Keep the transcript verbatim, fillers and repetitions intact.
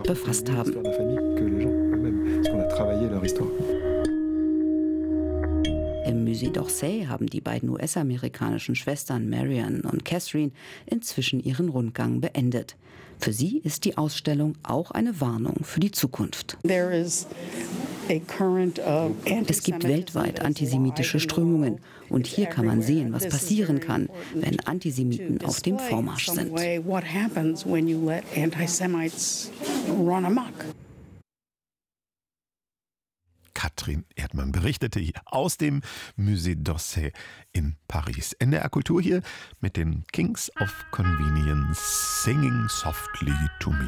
befasst haben. Im Musée d'Orsay haben die beiden U S-amerikanischen Schwestern Marian und Catherine inzwischen ihren Rundgang beendet. Für sie ist die Ausstellung auch eine Warnung für die Zukunft. Es gibt weltweit antisemitische Strömungen und hier kann man sehen, was passieren kann, wenn Antisemiten auf dem Vormarsch sind. Katrin Erdmann berichtete hier aus dem Musée d'Orsay in Paris. N D R Kultur hier mit den Kings of Convenience, Singing Softly to Me.